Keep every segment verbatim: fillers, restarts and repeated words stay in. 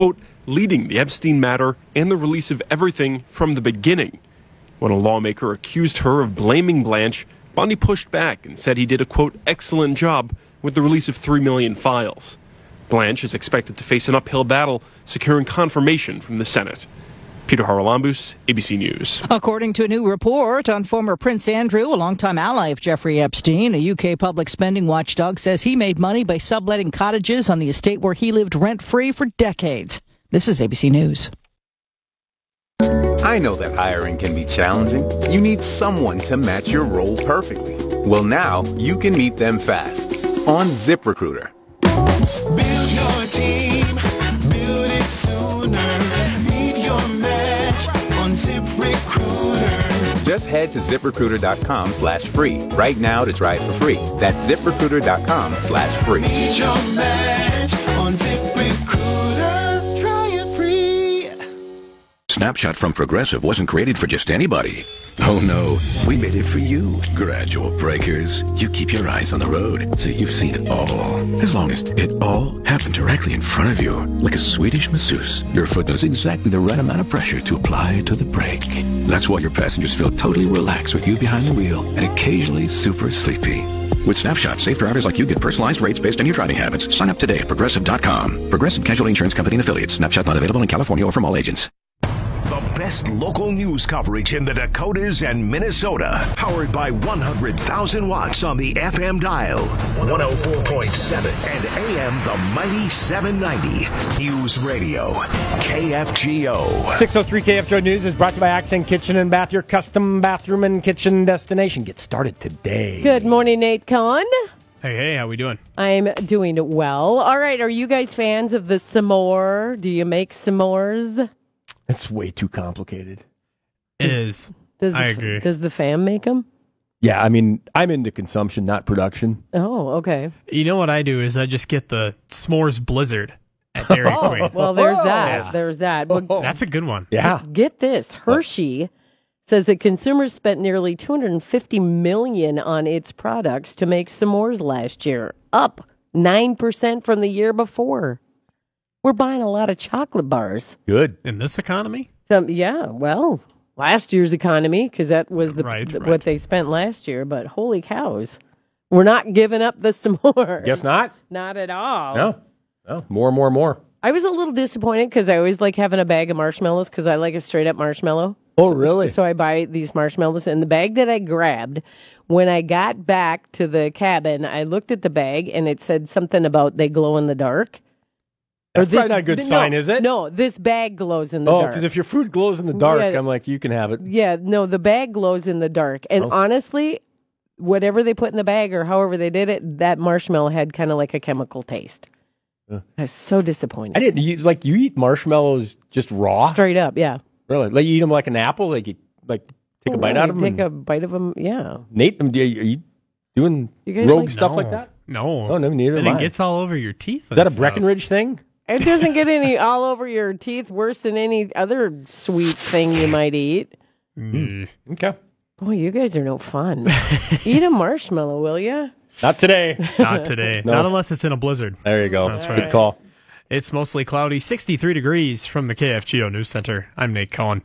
quote, leading the Epstein matter and the release of everything from the beginning. When a lawmaker accused her of blaming Blanche, Bondi pushed back and said he did a, quote, excellent job with the release of three million files. Blanche is expected to face an uphill battle securing confirmation from the Senate. Peter Haralambous, A B C News. According to a new report on former Prince Andrew, a longtime ally of Jeffrey Epstein, a U K public spending watchdog says he made money by subletting cottages on the estate where he lived rent-free for decades. This is A B C News. I know that hiring can be challenging. You need someone to match your role perfectly. Well, now you can meet them fast on ZipRecruiter. Build your team, build it sooner. Meet your match on ZipRecruiter. Just head to ZipRecruiter.com slash free right now to try it for free. That's ZipRecruiter.com slash free. Meet your match on ZipRecruiter. Try it free. Snapshot from Progressive wasn't created for just anybody. Oh no, we made it for you. Gradual breakers. You keep your eyes on the road, so you've seen it all. As long as it all happened directly in front of you, like a Swedish masseuse, your foot knows exactly the right amount of pressure to apply to the brake. That's why your passengers feel totally relaxed with you behind the wheel and occasionally super sleepy. With Snapshot, safe drivers like you get personalized rates based on your driving habits. Sign up today at Progressive dot com. Progressive Casualty Insurance Company and Affiliates. Snapshot not available in California or from all agents. The best local news coverage in the Dakotas and Minnesota. Powered by one hundred thousand watts on the F M dial. one oh four point seven and A M the mighty seven ninety. News Radio. K F G O. six oh three K F G O News is brought to you by Accent Kitchen and Bath, your custom bathroom and kitchen destination. Get started today. Good morning, Nate Cohn. Hey, hey, how we doing? I'm doing well. All right, are you guys fans of the s'more? Do you make s'mores? It's way too complicated. It is. Does I the, agree. Does the fam make them? Yeah, I mean, I'm into consumption, not production. Oh, okay. You know what I do is I just get the S'mores Blizzard at Dairy Oh, Queen. well, there's that. Yeah. There's that. Well, That's a good one. Yeah. get this. Hershey says that consumers spent nearly two hundred fifty million dollars on its products to make s'mores last year, up nine percent from the year before. We're buying a lot of chocolate bars. Good. In this economy? Um, yeah, well, last year's economy, because that was the, Right, the right. what they spent last year. But holy cows, we're not giving up the s'mores. Guess not? Not at all. No. No. More, more, more. I was a little disappointed because I always like having a bag of marshmallows because I like a straight up marshmallow. Oh, So- really? So I buy these marshmallows. And the bag that I grabbed, when I got back to the cabin, I looked at the bag and it said something about they glow in the dark. That's probably not a good no, sign, is it? No, this bag glows in the Oh, dark. because if your food glows in the dark, Yeah. I'm like, you can have it. Yeah, no, the bag glows in the dark. And Oh. honestly, whatever they put in the bag or however they did it, that marshmallow had kind of like a chemical taste. Uh. I was so disappointed. I didn't use, like, you eat marshmallows just raw? Straight up, yeah. Really? Like, you eat them like an apple? Like, you, like, take a bite out of them? Take a bite of them, yeah. Nate, um, do you- are you doing You guys rogue like- stuff No. like that? No. Oh, no, neither And am it I. gets all over your teeth. Is that a Breckenridge thing? It doesn't get any all over your teeth worse than any other sweet thing you might eat. Mm. Okay. Boy, you guys are no fun. Eat a marshmallow, will you? Not today. Not today. No. Not unless it's in a blizzard. There you go. That's Good right. call. It's mostly cloudy, sixty-three degrees from the K F G O News Center. I'm Nate Cohen.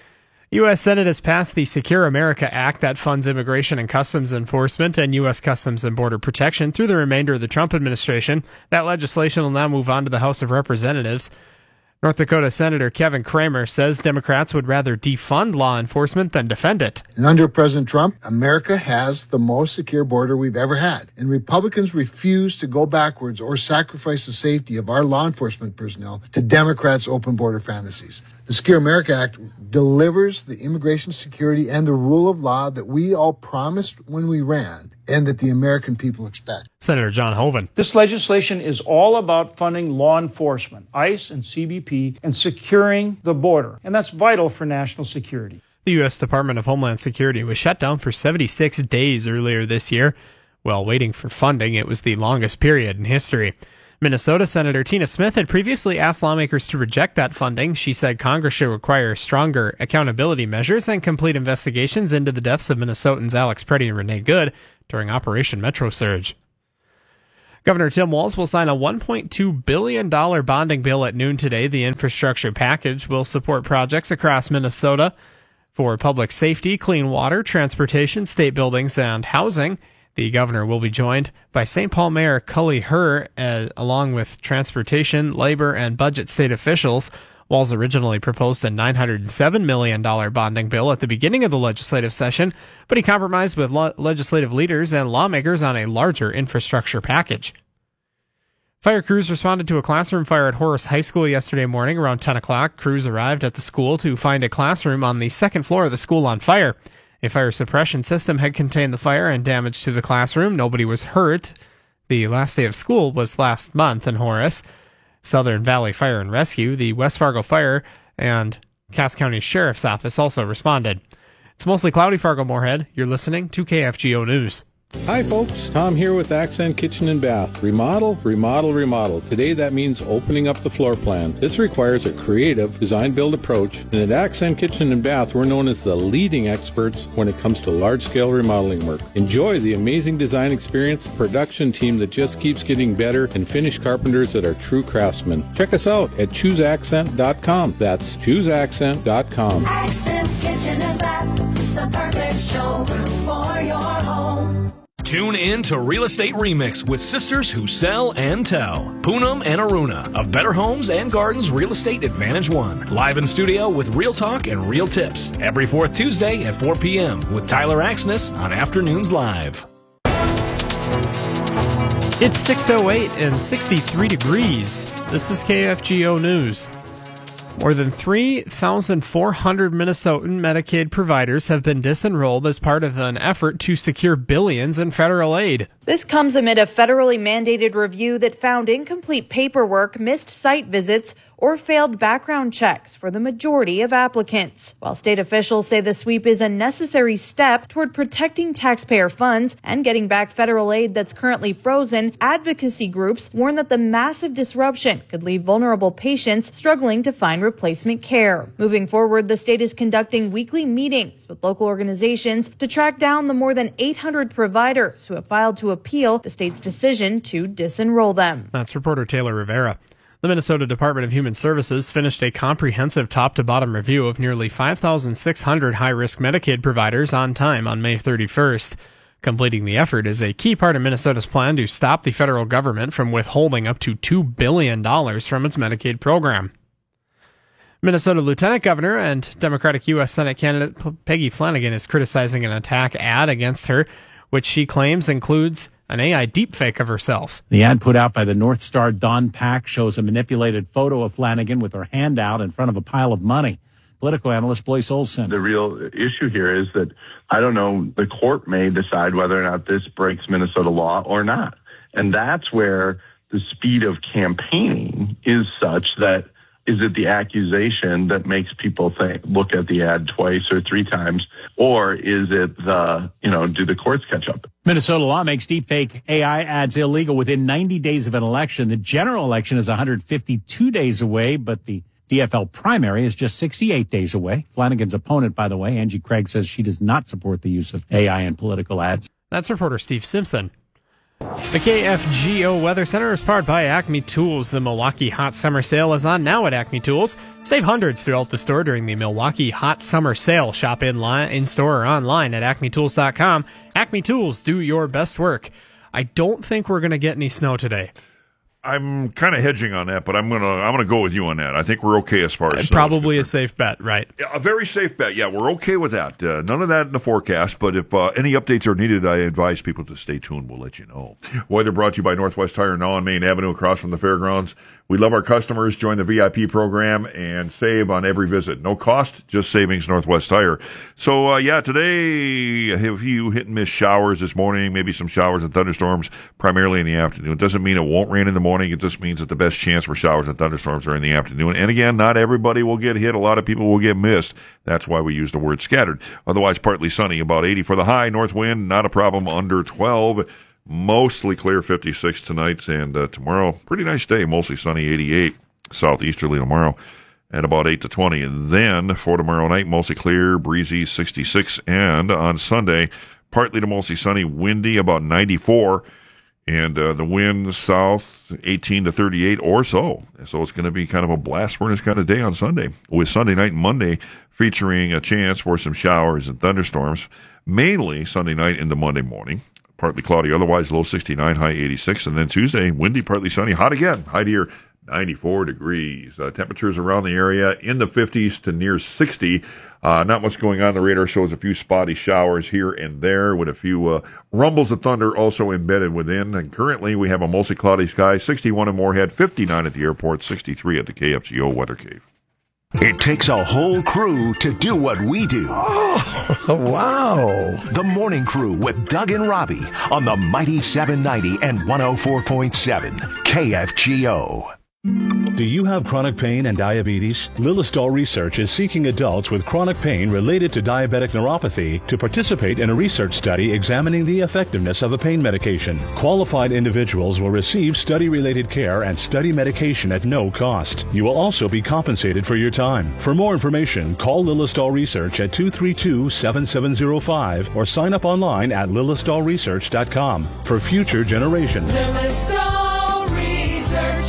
U S. Senate has passed the Secure America Act that funds immigration and customs enforcement and U S. Customs and Border Protection through the remainder of the Trump administration. That legislation will now move on to the House of Representatives. North Dakota Senator Kevin Kramer says Democrats would rather defund law enforcement than defend it. And under President Trump, America has the most secure border we've ever had. And Republicans refuse to go backwards or sacrifice the safety of our law enforcement personnel to Democrats' open border fantasies. The Secure America Act delivers the immigration security and the rule of law that we all promised when we ran and that the American people expect. Senator John Hoeven. This legislation is all about funding law enforcement, ICE and C B P, and securing the border. And that's vital for national security. The U S. Department of Homeland Security was shut down for seventy-six days earlier this year. While waiting for funding, it was the longest period in history. Minnesota Senator Tina Smith had previously asked lawmakers to reject that funding. She said Congress should require stronger accountability measures and complete investigations into the deaths of Minnesotans Alex Preddy and Renee Good during Operation Metro Surge. Governor Tim Walz will sign a one point two billion dollars bonding bill at noon today. The infrastructure package will support projects across Minnesota for public safety, clean water, transportation, state buildings, and housing. The governor will be joined by Saint Paul Mayor Cully Herr, uh, along with transportation, labor, and budget state officials. Walz originally proposed a nine hundred seven million dollars bonding bill at the beginning of the legislative session, but he compromised with lo- legislative leaders and lawmakers on a larger infrastructure package. Fire crews responded to a classroom fire at Horace High School yesterday morning around ten o'clock. Crews arrived at the school to find a classroom on the second floor of the school on fire. A fire suppression system had contained the fire and damage to the classroom. Nobody was hurt. The last day of school was last month in Horace. Southern Valley Fire and Rescue, the West Fargo Fire, and Cass County Sheriff's Office also responded. It's mostly cloudy, Fargo-Moorhead. You're listening to K F G O News. Hi folks, Tom here with Accent Kitchen and Bath. Remodel, remodel, remodel. Today that means opening up the floor plan. This requires a creative design-build approach, and at Accent Kitchen and Bath we're known as the leading experts when it comes to large-scale remodeling work. Enjoy the amazing design experience, production team that just keeps getting better, and finished carpenters that are true craftsmen. Check us out at choose accent dot com. That's choose accent dot com. Accent Kitchen and Bath, the perfect showroom for your home. Tune in to Real Estate Remix with sisters who sell and tell. Poonam and Aruna of Better Homes and Gardens Real Estate Advantage One. Live in studio with real talk and real tips. Every fourth Tuesday at four p.m. with Tyler Axness on Afternoons Live. It's six oh eight and sixty-three degrees. This is K F G O News. More than three thousand four hundred Minnesotan Medicaid providers have been disenrolled as part of an effort to secure billions in federal aid. This comes amid a federally mandated review that found incomplete paperwork, missed site visits, or failed background checks for the majority of applicants. While state officials say the sweep is a necessary step toward protecting taxpayer funds and getting back federal aid that's currently frozen, advocacy groups warn that the massive disruption could leave vulnerable patients struggling to find replacement care. Moving forward, the state is conducting weekly meetings with local organizations to track down the more than eight hundred providers who have filed to appeal the state's decision to disenroll them. That's reporter Taylor Rivera. The Minnesota Department of Human Services finished a comprehensive top-to-bottom review of nearly five thousand six hundred high-risk Medicaid providers on time on May thirty-first. Completing the effort is a key part of Minnesota's plan to stop the federal government from withholding up to two billion dollars from its Medicaid program. Minnesota Lieutenant Governor and Democratic U S Senate candidate Peggy Flanagan is criticizing an attack ad against her, which she claims includes an A I deepfake of herself. The ad put out by the North Star Dawn PAC shows a manipulated photo of Flanagan with her hand out in front of a pile of money. Political analyst Blaise Olson. The real issue here is that, I don't know, the court may decide whether or not this breaks Minnesota law or not. And that's where the speed of campaigning is such that, is it the accusation that makes people think, look at the ad twice or three times, or is it the, you know, do the courts catch up? Minnesota law makes deepfake A I ads illegal within ninety days of an election. The general election is one hundred fifty-two days away, but the D F L primary is just sixty-eight days away. Flanagan's opponent, by the way, Angie Craig, says she does not support the use of A I in political ads. That's reporter Steve Simpson. The K F G O Weather Center is powered by Acme Tools. The Milwaukee Hot Summer Sale is on now at Acme Tools. Save hundreds throughout the store during the Milwaukee Hot Summer Sale. Shop in line, in store or online at acme tools dot com. Acme Tools, do your best work. I don't think we're going to get any snow today. I'm kind of hedging on that, but I'm gonna I'm gonna go with you on that. I think we're okay as far as probably a safe bet, right? Yeah, a very safe bet. Yeah, we're okay with that. Uh, none of that in the forecast, but if uh, any updates are needed, I advise people to stay tuned. We'll let you know. Weather brought to you by Northwest Tire now on Main Avenue across from the fairgrounds. We love our customers. Join the V I P program and save on every visit. No cost, just savings. Northwest Tire. So uh, yeah, today a few hit and miss showers this morning, maybe some showers and thunderstorms primarily in the afternoon. It doesn't mean it won't rain in the morning. It just means that the best chance for showers and thunderstorms are in the afternoon. And again, not everybody will get hit. A lot of people will get missed. That's why we use the word scattered. Otherwise, partly sunny, about eighty for the high. North wind, not a problem, under twelve. Mostly clear, fifty-six tonight. And uh, tomorrow, pretty nice day, mostly sunny, eighty-eight. Southeasterly tomorrow at about eight to twenty. And then for tomorrow night, mostly clear, breezy, sixty-six. And on Sunday, partly to mostly sunny, windy, about ninety-four. And uh, the wind south, eighteen to thirty-eight or so. So it's going to be kind of a blast furnace kind of day on Sunday, with Sunday night and Monday featuring a chance for some showers and thunderstorms, mainly Sunday night into Monday morning. Partly cloudy, otherwise low sixty-nine, high eighty-six. And then Tuesday, windy, partly sunny, hot again, high near ninety-four degrees. Uh, temperatures around the area in the fifties to near sixty. Uh, not much going on. The radar shows a few spotty showers here and there with a few uh, rumbles of thunder also embedded within. And currently we have a mostly cloudy sky, sixty-one in Moorhead, fifty-nine at the airport, sixty-three at the K F G O Weather Cave. It takes a whole crew to do what we do. Oh, wow. The Morning Crew with Doug and Robbie on the Mighty seven ninety and one oh four point seven K F G O. Do you have chronic pain and diabetes? Lilistol Research is seeking adults with chronic pain related to diabetic neuropathy to participate in a research study examining the effectiveness of the pain medication. Qualified individuals will receive study-related care and study medication at no cost. You will also be compensated for your time. For more information, call Lilistol Research at two three two, seven seven zero five or sign up online at lilistol research dot com for future generations. Lilistol Research.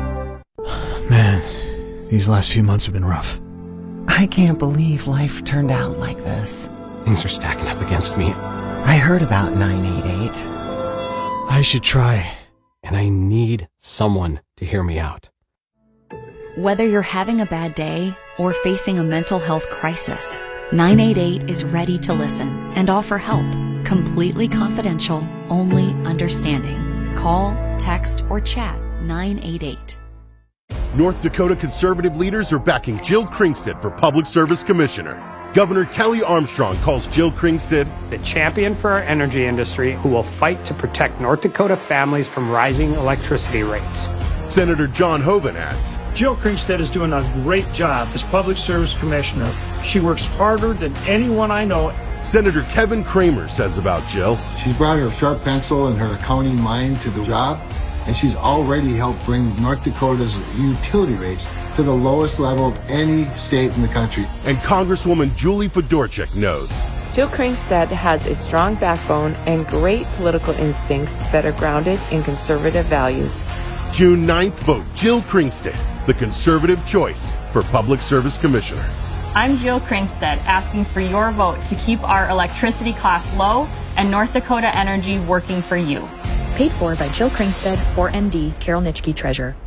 Man, these last few months have been rough. I can't believe life turned out like this. Things are stacking up against me. I heard about nine eight eight. I should try, and I need someone to hear me out. Whether you're having a bad day or facing a mental health crisis, nine eight eight is ready to listen and offer help. Completely confidential, only understanding. Call, text, or chat nine eight eight. North Dakota conservative leaders are backing Jill Kringstad for Public Service Commissioner. Governor Kelly Armstrong calls Jill Kringstad the champion for our energy industry who will fight to protect North Dakota families from rising electricity rates. Senator John Hoeven adds, Jill Kringstad is doing a great job as Public Service Commissioner. She works harder than anyone I know. Senator Kevin Kramer says about Jill, she's brought her sharp pencil and her accounting mind to the job, and she's already helped bring North Dakota's utility rates to the lowest level of any state in the country. And Congresswoman Julie Fedorchuk knows Jill Kringstad has a strong backbone and great political instincts that are grounded in conservative values. June ninth, vote Jill Kringstad, the conservative choice for Public Service Commissioner. I'm Jill Kringstad, asking for your vote to keep our electricity costs low and North Dakota Energy working for you. Paid for by Jill Kringstad, four M D, Carol Nitschke, Treasurer.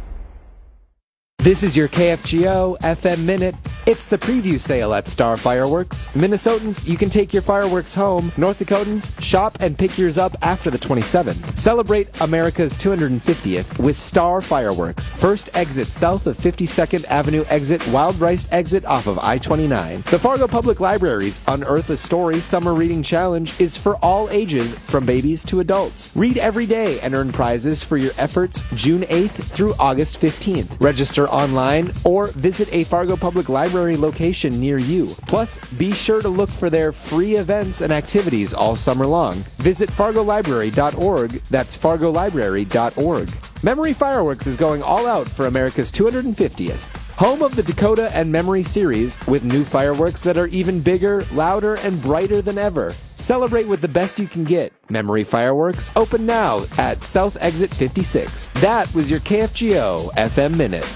This is your K F G O F M Minute. It's the preview sale at Star Fireworks. Minnesotans, you can take your fireworks home. North Dakotans, shop and pick yours up after the twenty-seventh. Celebrate America's two hundred fiftieth with Star Fireworks. First exit south of fifty-second Avenue exit, Wild Rice exit off of I twenty-nine. The Fargo Public Library's Unearth a Story Summer Reading Challenge is for all ages, from babies to adults. Read every day and earn prizes for your efforts June eighth through August fifteenth. Register online or visit a Fargo Public Library location near you. Plus, be sure to look for their free events and activities all summer long. Visit fargo library dot org. That's fargo library dot org. Memory Fireworks is going all out for America's two hundred fiftieth. Home of the Dakota and Memory series, with new fireworks that are even bigger, louder, and brighter than ever. Celebrate with the best you can get. Memory Fireworks, open now at South Exit fifty-six. That was your K F G O F M Minute.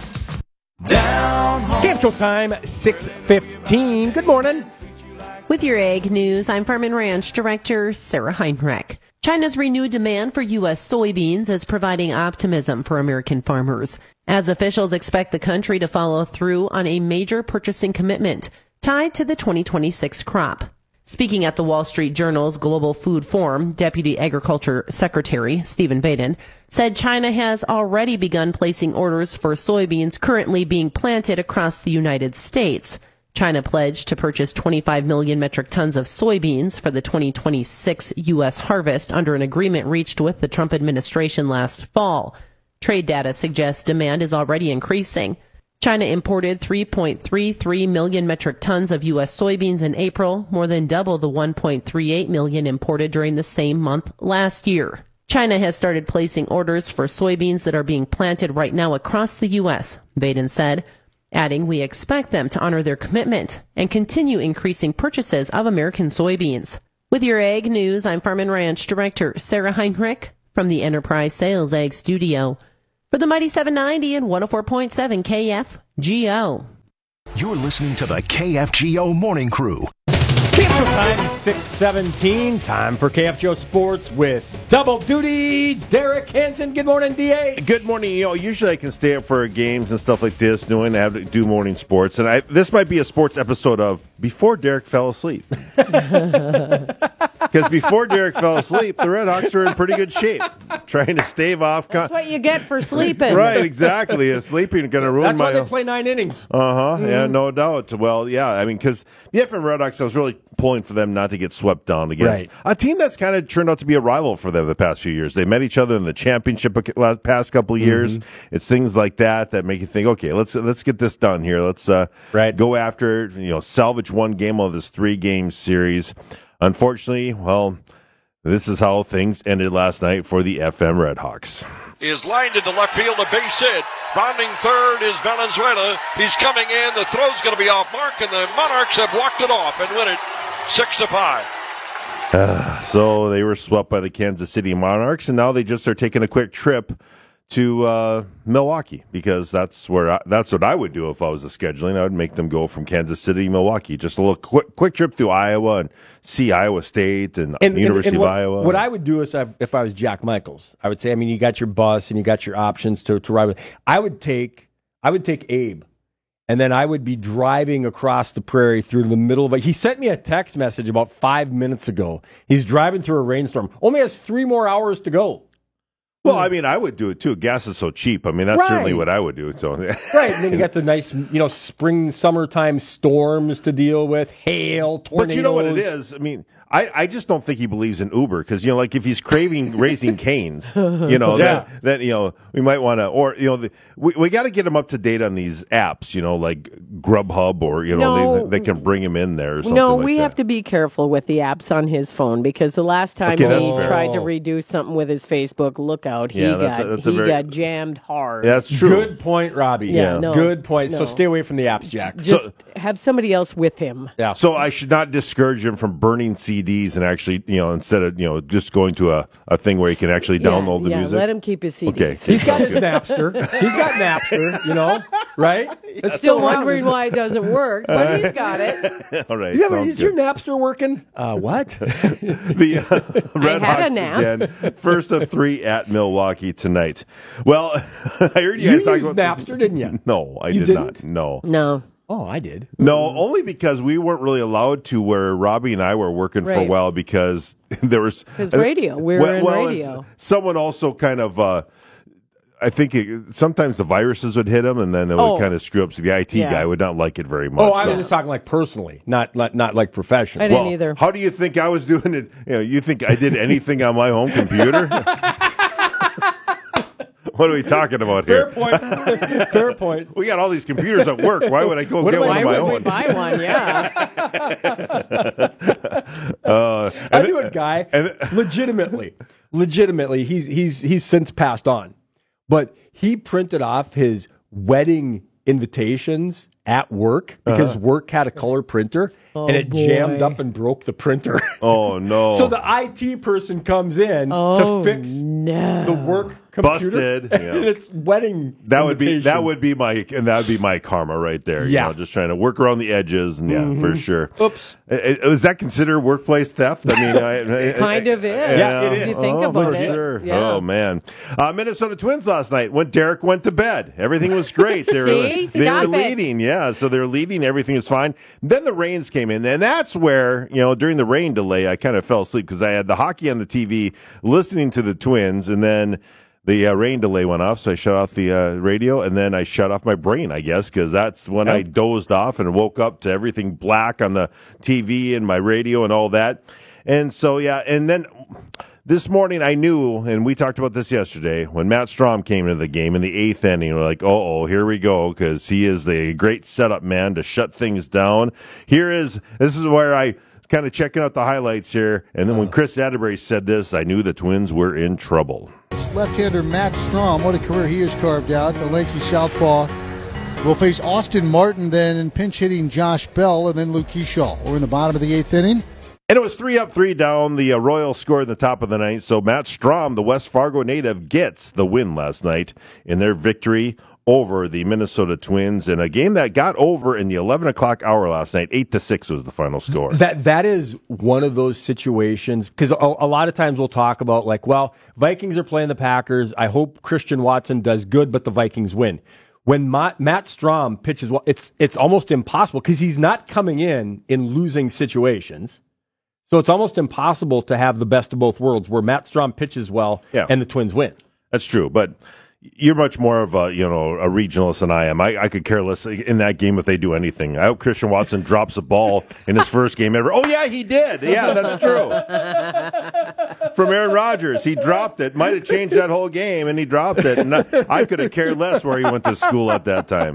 Down home. Capital time, six fifteen. Good morning. With your Ag News, I'm Farm and Ranch Director Sarah Heinrich. China's renewed demand for U S soybeans is providing optimism for American farmers, as officials expect the country to follow through on a major purchasing commitment tied to the twenty twenty-six crop. Speaking at the Wall Street Journal's Global Food Forum, Deputy Agriculture Secretary Stephen Baden said China has already begun placing orders for soybeans currently being planted across the United States. China pledged to purchase twenty-five million metric tons of soybeans for the twenty twenty-six U S harvest under an agreement reached with the Trump administration last fall. Trade data suggests demand is already increasing. China imported three point three three million metric tons of U S soybeans in April, more than double the one point three eight million imported during the same month last year. China has started placing orders for soybeans that are being planted right now across the U S, Baden said, adding we expect them to honor their commitment and continue increasing purchases of American soybeans. With your Ag News, I'm Farm and Ranch Director Sarah Heinrich. from the Enterprise Sales Ag Studio. For the Mighty seven ninety and one oh four point seven K F G O. You're listening to the K F G O Morning Crew. Time six seventeen. Time for K F G O Sports with Double Duty. Derek Hansen. Good morning, D A. Good morning. You know, usually I can stay up for games and stuff like this, doing have to do morning sports, and I this might be a sports episode of Before Derek Fell Asleep. Because before Derek fell asleep, the Red Hawks are in pretty good shape, trying to stave off. That's con- what you get for sleeping. Right, exactly. Uh, sleeping going to ruin That's my. That's why they play nine innings. Uh huh. Mm-hmm. Yeah, no doubt. Well, yeah. I mean, because the F M Red Hawks, I was really pulling for them not to get swept down against right. a team that's kind of turned out to be a rival for them the past few years. They met each other in the championship the past couple of years. Mm-hmm. It's things like that that make you think, okay, let's let's get this done here. Let's uh, right. go after it. You know, salvage one game of this three game series. Unfortunately, well. This is how things ended last night for the F M Red Hawks. Is lined into left field, a base hit. Rounding third is Valenzuela. He's coming in. The throw's going to be off mark, and the Monarchs have walked it off and win it six to five. Uh, so they were swept by the Kansas City Monarchs, and now they just are taking a quick trip to uh, Milwaukee, because that's where I, that's what I would do if I was the scheduling. I would make them go from Kansas City to Milwaukee, just a little quick quick trip through Iowa and see Iowa State and, and University and, and what, of Iowa. What I would do is, I've, if I was Jack Michaels, I would say, I mean, you got your bus and you got your options to to ride with. I would take I would take Abe, and then I would be driving across the prairie through the middle of it. He sent me a text message about five minutes ago. He's driving through a rainstorm. Only has three more hours to go. Well, I mean, I would do it too. Gas is so cheap. I mean, that's right. certainly what I would do. So right, and then you got the nice, you know, spring, summertime storms to deal with, hail, tornadoes. But you know what it is? I mean, I, I just don't think he believes in Uber, because, you know, like if he's craving Raising Cane's, you know, yeah. then, then, you know, we might want to, or, you know, the, we, we got to get him up to date on these apps, you know, like Grubhub, or, you know, no, they, they can bring him in there or something No, like we that. have to be careful with the apps on his phone, because the last time Okay, he fair. tried to redo something with his Facebook, look out, he Yeah, that's got a- that's a he very- got jammed hard. That's true. Good point, Robbie. Yeah, no, Good point. no. So stay away from the apps, Jack. Just So- have somebody else with him. Yeah. So I should not discourage him from burning C Ds and actually, you know, instead of, you know, just going to a, a thing where he can actually download yeah, the yeah, music. let him keep his C Ds. Okay. He's got his Napster. He's got Napster, you know, right? It's Still around. wondering why it doesn't work, but he's got it. All right. Yeah, but sounds is your good. Napster working? Uh, what? the uh, Red I had a Hawks nap. again. First of three at Milwaukee tonight. Well, I heard you You guys talk used about Napster, didn't you? No, I You did didn't? not. No. No. Oh, I did. No, only because we weren't really allowed to where Robbie and I were working for a Right. while, because there was His radio. We were well, in well, radio. it's- Someone also kind of uh I think it, sometimes the viruses would hit him, and then it would Oh. kind of screw up. So the I T Yeah. guy would not like it very much. Oh, I so. was just talking like personally, not not, not like professional. I didn't well, either. How do you think I was doing it? You know, you think I did anything on my home computer? What are we talking about Fair here? point. Fair point. We got all these computers at work. Why would I go What get am one I- of my Why would we own? buy one? Yeah. uh, I and knew then- a guy, and- legitimately, legitimately, he's he's he's since passed on, but he printed off his wedding invitations at work because Uh-huh. work had a color printer, Oh, and it boy. jammed up and broke the printer. Oh no! So the I T person comes in Oh, to fix no. the work computer. Busted, yeah. And it's wedding. That would be that invitations. would be my and that would be my karma right there. You Yeah. know, just trying to work around the edges, and yeah, Mhm. for sure. Oops. I- I- Is that considered workplace theft? I mean, I, I, Kind of is. Yeah, it If you is. think oh, about for it. Sure. Yeah. Oh man, uh, Minnesota Twins last night. When Derek went to bed, everything was great. They were See? they Stop were it. leading, yeah. So they're leading. Everything is fine. Then the rains came in, and that's where, you know, during the rain delay, I kind of fell asleep because I had the hockey on the T V, listening to the Twins, and then the uh, rain delay went off, so I shut off the uh, radio, and then I shut off my brain, I guess, because that's when I dozed off and woke up to everything black on the T V and my radio and all that. And so, yeah, and then this morning I knew, and we talked about this yesterday, when Matt Strom came into the game in the eighth inning, we're like, oh, here we go, because he is the great setup man to shut things down. Here is, this is where I kind of checking out the highlights here, and then when Chris Atterbury said this, I knew the Twins were in trouble. Left-hander Matt Strom, what a career he has carved out. The lanky southpaw will face Austin Martin, then pinch-hitting Josh Bell, and then Luke Keyshaw. We're in the bottom of the eighth inning. And it was three up, three down. The uh, Royals scored in the top of the ninth. So Matt Strom, the West Fargo native, gets the win last night in their victory over the Minnesota Twins in a game that got over in the eleven o'clock hour last night. Eight to six was the final score. That that is one of those situations because a, a lot of times we'll talk about like, well, Vikings are playing the Packers. I hope Christian Watson does good, but the Vikings win. When Matt, Matt Strom pitches well, it's it's almost impossible because he's not coming in in losing situations. So it's almost impossible to have the best of both worlds where Matt Strom pitches well yeah. and the Twins win. That's true, but you're much more of a, you know, a regionalist than I am. I, I could care less in that game if they do anything. I hope Christian Watson drops a ball in his first game ever. Oh, yeah, he did. Yeah, that's true. From Aaron Rodgers, he dropped it. Might have changed that whole game, and he dropped it. And I, I could have cared less where he went to school at that time.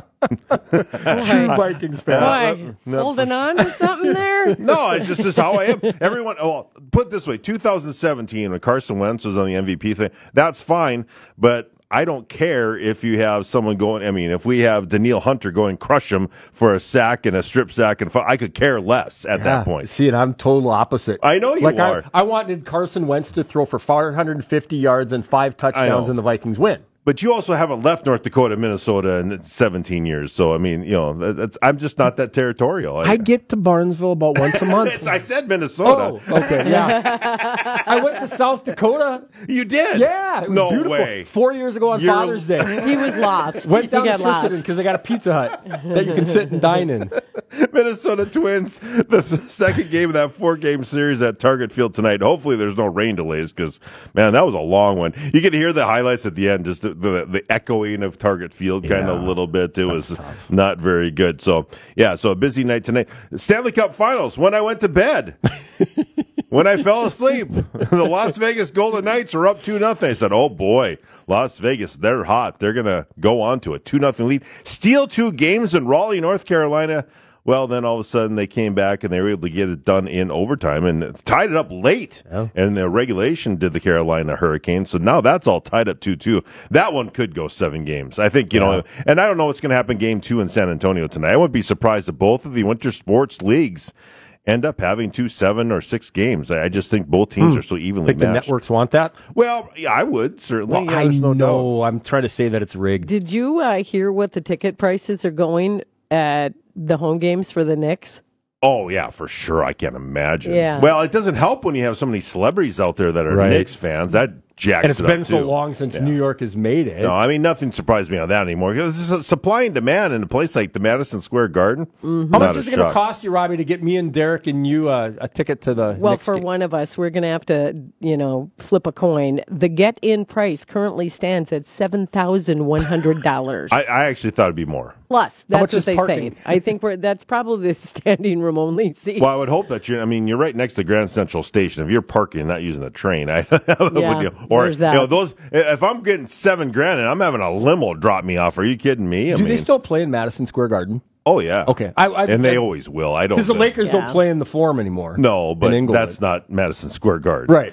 Vikings fan. Boy, holding on to something there? No, it's just this is how I am. Everyone, oh, put it this way, two thousand seventeen, when Carson Wentz was on the M V P thing, that's fine, but I don't care if you have someone going, I mean, if we have Danielle Hunter going crush him for a sack and a strip sack, and I could care less at yeah, that point. See, and I'm total opposite. I know you like are. I, I wanted Carson Wentz to throw for four hundred fifty yards and five touchdowns and the Vikings win. But you also haven't left North Dakota, Minnesota in seventeen years. So, I mean, you know, that's, I'm just not that territorial. I, I get to Barnesville about once a month. I said Minnesota. Oh, okay, yeah. I went to South Dakota. You did? Yeah. It was no beautiful. way. Four years ago on You're... Father's Day. He was lost. Went he down to got lost. Sisseton because they got a Pizza Hut that you can sit and dine in. Minnesota Twins, the second game of that four-game series at Target Field tonight. Hopefully there's no rain delays because, man, that was a long one. You could hear the highlights at the end, just the, the, the echoing of Target Field kind of a little bit. It was tough. Not very good. So, yeah, so a busy night tonight. Stanley Cup Finals, when I went to bed. When I fell asleep, the Las Vegas Golden Knights are up two nothing. I said, oh, boy, Las Vegas, they're hot. They're going to go on to a two nothing lead. Steal two games in Raleigh, North Carolina. Well, then all of a sudden they came back and they were able to get it done in overtime and tied it up late. Oh. And the regulation did the Carolina Hurricanes. So now that's all tied up two two. That one could go seven games. I think, you yeah. know, and I don't know what's going to happen game two in San Antonio tonight. I wouldn't be surprised if both of the winter sports leagues end up having two seven or six games. I just think both teams hmm. are so evenly think matched. The networks want that? Well, yeah, I would, certainly. Well, yeah, I no know. Doubt. I'm trying to say that it's rigged. Did you uh, hear what the ticket prices are going at the home games for the Knicks? Oh, yeah, for sure. I can't imagine. Yeah. Well, it doesn't help when you have so many celebrities out there that are right. Knicks fans. That jacks And it's it been up so too. long since yeah. New York has made it. No, I mean, nothing surprised me on that anymore. It's supply and demand in a place like the Madison Square Garden. Mm-hmm. How much is it going to cost you, Robbie, to get me and Derek and you uh, a ticket to the Well, Knicks for game? one of us, we're going to have to, you know, flip a coin. The get-in price currently stands at seven thousand one hundred dollars. I, I actually thought it'd be more. Plus, How much that's what is they parking? say. I think we're that's probably the standing room only seat. Well, I would hope that you're, I mean, you're right next to Grand Central Station. If you're parking and not using the train, I yeah, would, or, there's that. you know, those, if I'm getting seven grand and I'm having a limo drop me off, are you kidding me? I Do mean, they still play in Madison Square Garden? Oh, yeah. Okay. I, I, and they I, always will. I don't Because the know. Lakers Yeah. don't play in the Forum anymore. No, but Inglewood. that's not Madison Square Garden. Right.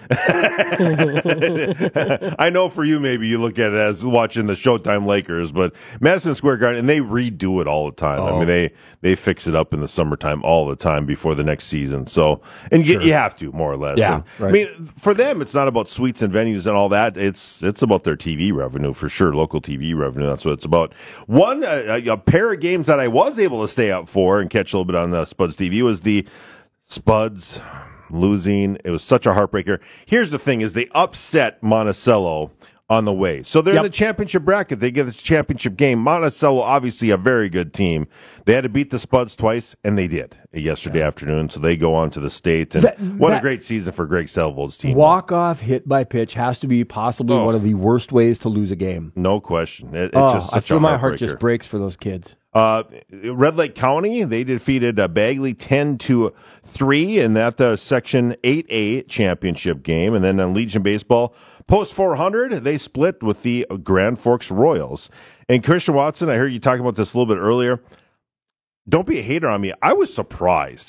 I know for you, maybe you look at it as watching the Showtime Lakers, but Madison Square Garden, and they redo it all the time. Oh. I mean, they, they fix it up in the summertime all the time before the next season. So, and you, Sure. you have to, more or less. Yeah, And, right. I mean, for them, it's not about suites and venues and all that. It's it's about their T V revenue, for sure, local T V revenue. That's what it's about. One, a, a pair of games that I was able to stay up for and catch a little bit on the Spuds T V was the Spuds losing. It was such a heartbreaker. Here's the thing: is they upset Monticello on the way, so they're Yep. in the championship bracket. They get this championship game. Monticello, obviously a very good team. They had to beat the Spuds twice, and they did yesterday yeah. afternoon. So they go on to the state, and that, what that, a great season for Greg Selvold's team. Walk off hit by pitch has to be possibly Oh. one of the worst ways to lose a game. No question. It, it's oh, just such I feel a my heart heartbreaker. just breaks for those kids. Uh, Red Lake County, they defeated uh, Bagley ten to three in that uh, Section eight A championship game. And then on Legion Baseball, post four hundred, they split with the Grand Forks Royals. And Christian Watson, I heard you talking about this a little bit earlier. Don't be a hater on me. I was surprised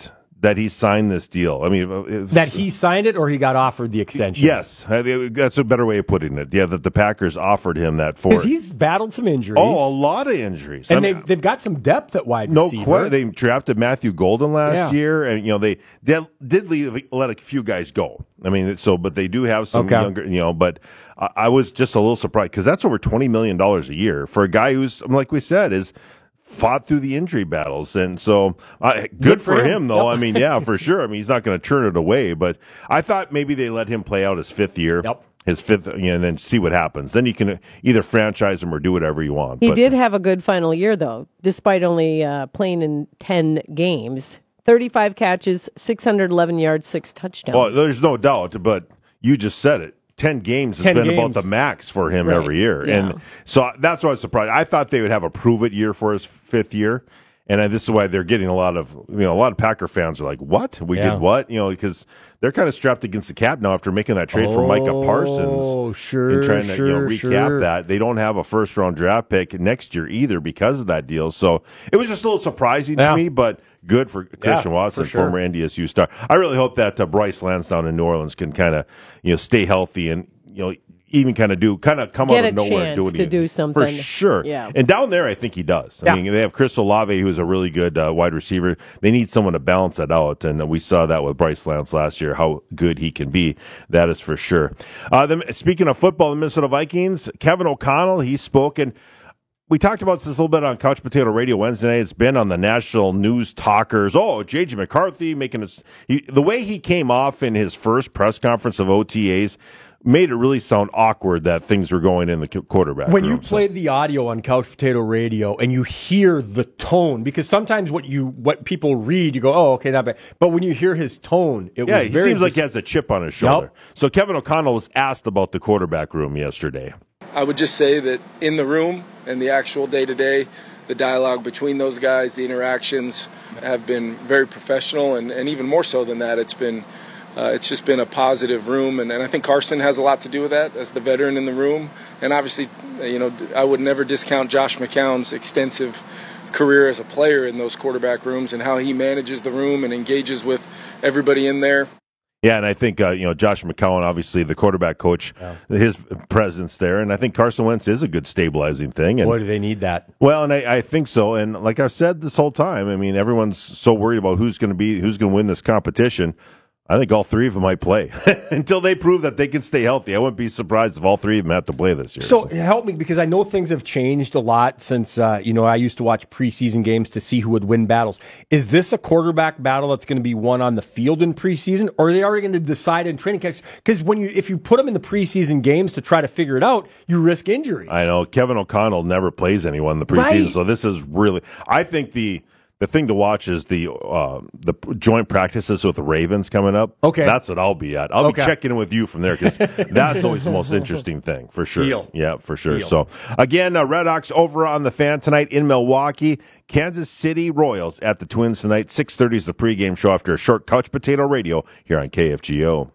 that he signed this deal. I mean, that he signed it or he got offered the extension? Yes, that's a better way of putting it. Yeah, that the Packers offered him that for. Because he's battled some injuries. Oh, a lot of injuries. And I mean, they've, they've got some depth at wide no receiver. question. They drafted Matthew Golden last Yeah. year, and you know they did, did leave, let a few guys go. I mean, so but they do have some Okay. younger, you know. But I, I was just a little surprised because that's over twenty million dollars a year for a guy who's, like we said, is. Fought through the injury battles, and so uh, good, Good for for him, him. though. Yep. I mean, yeah, for sure. I mean, he's not going to turn it away, but I thought maybe they let him play out his fifth year, Yep. his fifth, you know, and then see what happens. Then you can either franchise him or do whatever you want. He but, did have a good final year, though, despite only uh, playing in ten games. thirty-five catches, six hundred eleven yards, six touchdowns. Well, there's no doubt, but you just said it. Ten games has ten been games. about the max for him Right. every year, Yeah. and so that's why I was surprised. I thought they would have a prove it year for his fifth year. And uh, this is why they're getting a lot of, you know, a lot of Packer fans are like, what? We Yeah. did what? You know, because they're kind of strapped against the cap now after making that trade for Micah Parsons. Oh, sure, And trying to, sure, you know, recap sure. that. They don't have a first round draft pick next year either because of that deal. So it was just a little surprising Yeah. to me, but good for Christian Yeah, Watson, for sure. former N D S U star. I really hope that uh, Bryce Lansdowne in New Orleans can kind of, you know, stay healthy and, you know, even kind of do, kind of come Get out a of nowhere chance doing to it. do something. For sure. Yeah. And down there, I think he does. I Yeah. mean, they have Chris Olave, who's a really good uh, wide receiver. They need someone to balance that out, and we saw that with Bryce Lance last year, how good he can be. That is for sure. Uh, the, speaking of football, the Minnesota Vikings, Kevin O'Connell, he spoke, and we talked about this a little bit on Couch Potato Radio Wednesday night. It's been on the national news talkers. Oh, J J McCarthy making his he, the way he came off in his first press conference of O T As made it really sound awkward that things were going in the quarterback When room. you played the audio on Couch Potato Radio and you hear the tone, because sometimes what you what people read, you go, oh, okay, not bad. But when you hear his tone, it yeah, was he very seems like dis- he has a chip on his shoulder. Yep. So Kevin O'Connell was asked about the quarterback room yesterday. I would just say that in the room and the actual day-to-day, the dialogue between those guys, the interactions have been very professional, and, and even more so than that, it's been uh, it's just been a positive room, and, and I think Carson has a lot to do with that as the veteran in the room, and obviously, you know, I would never discount Josh McCown's extensive career as a player in those quarterback rooms and how he manages the room and engages with everybody in there. Yeah, and I think, uh, you know, Josh McCown, obviously the quarterback coach, Yeah. his presence there, and I think Carson Wentz is a good stabilizing thing. And Boy, do they need that. well, and I, I think so. And like I've said this whole time, I mean, everyone's so worried about who's going to be, who's going to win this competition. I think all three of them might play until they prove that they can stay healthy. I wouldn't be surprised if all three of them have to play this year. So help me, because I know things have changed a lot since, uh, you know, I used to watch preseason games to see who would win battles. Is this a quarterback battle that's going to be won on the field in preseason, or are they already going to decide in training camps? Because when you, if you put them in the preseason games to try to figure it out, you risk injury. I know Kevin O'Connell never plays anyone in the preseason, Right. so this is really. I think the the thing to watch is the uh, the joint practices with the Ravens coming up. Okay, that's what I'll be at. I'll Okay. be checking in with you from there because that's always the most interesting thing for sure. Deal. Yeah, for sure. Deal. So again, uh, Red Hawks over on the Fan tonight in Milwaukee. Kansas City Royals at the Twins tonight. six thirty is the pregame show after a short Couch Potato Radio here on K F G O.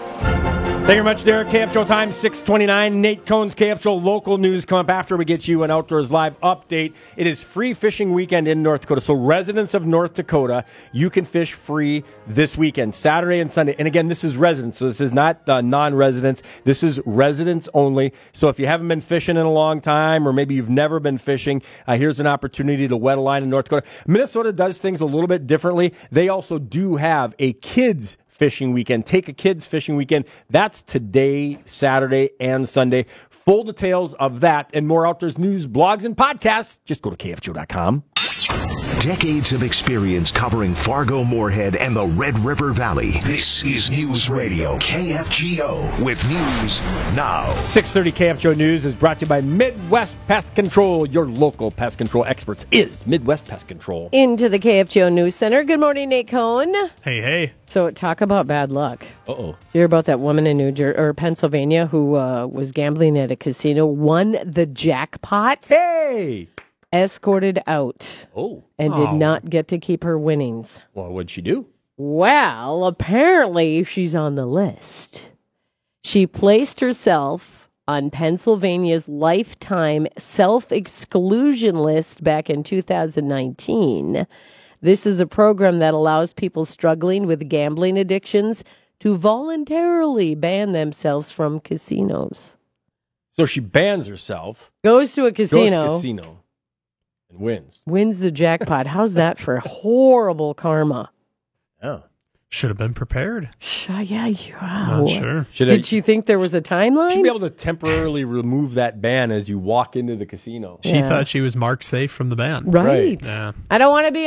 Thank you very much, Derek. K F Show time, six twenty-nine. Nate Cohn's K F Show local news come up after we get you an Outdoors Live update. It is free fishing weekend in North Dakota. So residents of North Dakota, you can fish free this weekend, Saturday and Sunday. And again, this is residents, so this is not uh, non-residents. This is residents only. So if you haven't been fishing in a long time, or maybe you've never been fishing, uh, here's an opportunity to wet a line in North Dakota. Minnesota does things a little bit differently. They also do have a kids fishing weekend. Take a kids fishing weekend. That's today, Saturday, and Sunday. Full details of that and more outdoors news, blogs, and podcasts. Just go to K F G O dot com. Decades of experience covering Fargo, Moorhead, and the Red River Valley. This is News Radio K F G O with news now. six thirty K F G O News is brought to you by Midwest Pest Control. Your local pest control experts is Midwest Pest Control. Into the K F G O News Center. Good morning, Nate Cohn. Hey, hey. So talk about bad luck. Uh-oh. You hear about that woman in New Jersey or Pennsylvania who uh, was gambling at a casino, won the jackpot. Hey! Escorted out. Oh. And Oh. did not get to keep her winnings. Well, what'd she do? Well, apparently she's on the list. She placed herself on Pennsylvania's lifetime self-exclusion list back in two thousand nineteen This is a program that allows people struggling with gambling addictions to voluntarily ban themselves from casinos. So she bans herself. Goes to a casino. Goes to a casino. And wins. Wins the jackpot. How's that for horrible karma? Yeah. Should have been prepared. Yeah, yeah. Not sure. Should Did I, she think there was a timeline? she'd be able to temporarily remove that ban as you walk into the casino. She Yeah. thought she was marked safe from the ban. Right. Yeah. I don't want to be